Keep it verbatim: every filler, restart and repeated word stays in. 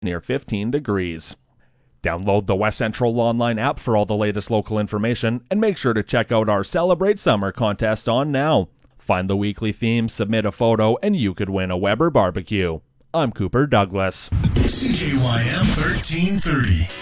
near fifteen degrees. Download the West Central Online app for all the latest local information, and make sure to check out our Celebrate Summer contest on now. Find the weekly theme, submit a photo, and you could win a Weber barbecue. I'm Cooper Douglas. C J Y M thirteen thirty.